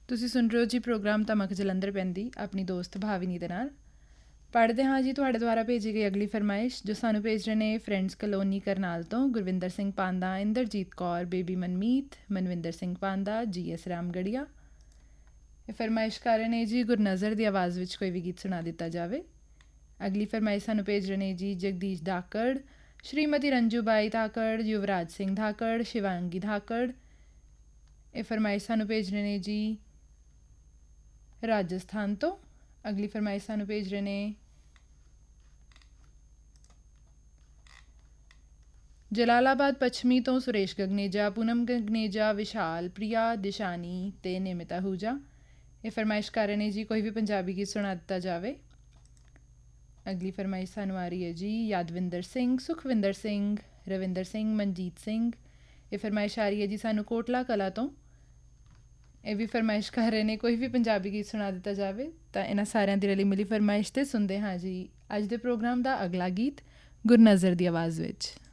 ਤੁਸੀਂ ਸੁਣ ਰਹੇ ਹੋ ਜੀ ਪ੍ਰੋਗਰਾਮ ਧਮਕ ਜਲੰਧਰ ਪੈਂਦੀ ਆਪਣੀ ਦੋਸਤ ਭਾਵਿਨੀ ਦੇ ਨਾਲ। ਪੜ੍ਹਦੇ ਹਾਂ ਜੀ ਤੁਹਾਡੇ ਦੁਆਰਾ ਭੇਜੀ ਗਈ ਅਗਲੀ ਫਰਮਾਇਸ਼ ਜੋ ਸਾਨੂੰ ਭੇਜ ਰਹੇ ਨੇ ਫਰੈਂਡਸ ਕਲੋਨੀ ਕਰਨਾਲ ਤੋਂ ਗੁਰਵਿੰਦਰ ਸਿੰਘ ਪਾਂਦਾ, ਇੰਦਰਜੀਤ ਕੌਰ, ਬੇਬੀ ਮਨਮੀਤ, ਮਨਵਿੰਦਰ ਸਿੰਘ ਪਾਂਦਾ, GS ਰਾਮਗੜੀਆ। ਇਹ ਫਰਮਾਇਸ਼ ਕਰ ਰਹੇ ਨੇ ਜੀ ਗੁਰਨਜ਼ਰ ਦੀ ਆਵਾਜ਼ ਵਿੱਚ ਕੋਈ ਵੀ ਗੀਤ ਸੁਣਾ ਦਿੱਤਾ ਜਾਵੇ। ਅਗਲੀ ਫਰਮਾਇਸ਼ ਸਾਨੂੰ ਭੇਜ ਰਹੇ ਨੇ ਜੀ ਜਗਦੀਸ਼ ਧਾਕੜ, ਸ਼੍ਰੀਮਤੀ ਰੰਜੂਬਾਈ ਧਾਕੜ, ਯੁਵਰਾਜ ਸਿੰਘ ਧਾਕੜ, ਸ਼ਿਵਾਂਗੀ ਧਾਕੜ। ਇਹ ਫਰਮਾਇਸ਼ ਸਾਨੂੰ ਭੇਜ ਰਹੇ ਨੇ ਜੀ ਰਾਜਸਥਾਨ ਤੋਂ। ਅਗਲੀ ਫਰਮਾਇਸ਼ ਸਾਨੂੰ ਭੇਜ ਰਹੇ ਨੇ ਜਲਾਲਾਬਾਦ ਪੱਛਮੀ ਤੋਂ ਸੁਰੇਸ਼ ਗਗਨੇਜਾ, ਪੂਨਮ ਗਗਨੇਜਾ, ਵਿਸ਼ਾਲ, ਪ੍ਰਿਆ, ਦਿਸ਼ਾਨੀ ਅਤੇ ਨਿਮਿਤ ਆਹੂਜਾ। ਇਹ ਫਰਮਾਇਸ਼ ਕਰ ਰਹੇ ਨੇ ਜੀ ਕੋਈ ਵੀ ਪੰਜਾਬੀ ਗੀਤ ਸੁਣਾ ਦਿੱਤਾ ਜਾਵੇ। ਅਗਲੀ ਫਰਮਾਇਸ਼ ਸਾਨੂੰ ਆ ਰਹੀ ਹੈ ਜੀ ਯਾਦਵਿੰਦਰ ਸਿੰਘ, ਸੁਖਵਿੰਦਰ ਸਿੰਘ, ਰਵਿੰਦਰ ਸਿੰਘ, ਮਨਜੀਤ ਸਿੰਘ। ਇਹ ਫਰਮਾਇਸ਼ ਆ ਰਹੀ ਹੈ ਜੀ ਸਾਨੂੰ ਕੋਟਲਾ ਕਲਾ ਤੋਂ। ਇਹ ਵੀ ਫਰਮਾਇਸ਼ ਕਰ ਰਹੇ ਨੇ ਕੋਈ ਵੀ ਪੰਜਾਬੀ ਗੀਤ ਸੁਣਾ ਦਿੱਤਾ ਜਾਵੇ। ਤਾਂ ਇਹਨਾਂ ਸਾਰਿਆਂ ਦੀ ਰਲੀ ਮਿਲੀ ਫਰਮਾਇਸ਼ 'ਤੇ ਸੁਣਦੇ ਹਾਂ ਜੀ ਅੱਜ ਦੇ ਪ੍ਰੋਗਰਾਮ ਦਾ ਅਗਲਾ ਗੀਤ ਗੁਰਨਜ਼ਰ ਦੀ ਆਵਾਜ਼ ਵਿੱਚ।